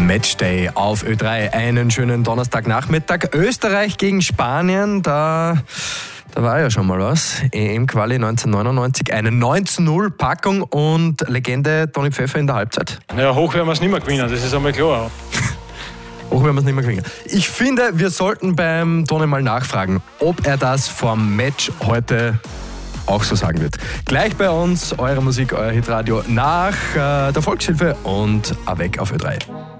Matchday auf Ö3. Einen schönen Donnerstagnachmittag. Österreich gegen Spanien, da war ja schon mal was. EM-Quali 1999, eine 19-0-Packung und Legende Toni Pfeffer in der Halbzeit. Ja, hoch werden wir es nicht mehr gewinnen, das ist einmal klar. Hoch werden wir es nicht mehr gewinnen. Ich finde, wir sollten beim Toni mal nachfragen, ob er das vorm Match heute auch so sagen wird. Gleich bei uns, eure Musik, euer Hitradio nach der Volkshilfe und avec auf Ö3.